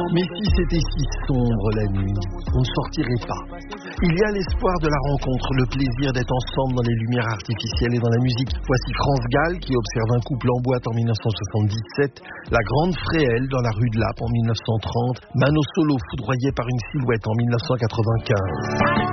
Mais si c'était si sombre la nuit, on ne sortirait pas. Il y a l'espoir de la rencontre, le plaisir d'être ensemble dans les lumières artificielles et dans la musique. Voici France Gall qui observe un couple en boîte en 1977, la Grande Fréhel dans la rue de Lappe en 1930, Mano Solo foudroyé par une silhouette en 1995.